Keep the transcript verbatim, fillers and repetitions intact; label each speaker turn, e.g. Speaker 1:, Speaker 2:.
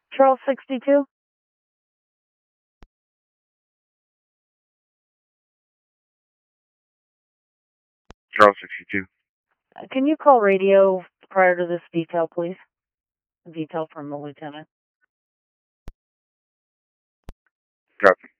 Speaker 1: Charles sixty-two?
Speaker 2: Charles sixty-two.
Speaker 1: Uh, can you call radio prior to this detail, please? Detail from the lieutenant.
Speaker 2: Copy.